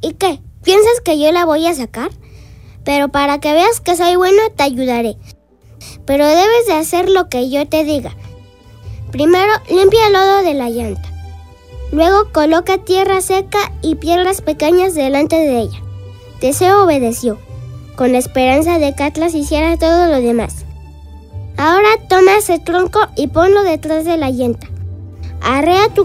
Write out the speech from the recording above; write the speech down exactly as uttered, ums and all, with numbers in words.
¿Y qué? ¿Piensas que yo la voy a sacar? Pero para que veas que soy bueno, te ayudaré. Pero debes de hacer lo que yo te diga. Primero, limpia el lodo de la llanta. Luego, coloca tierra seca y piedras pequeñas delante de ella. Teseo obedeció, con la esperanza de que Atlas hiciera todo lo demás. Ahora toma ese tronco y ponlo detrás de la llanta. Arrea tu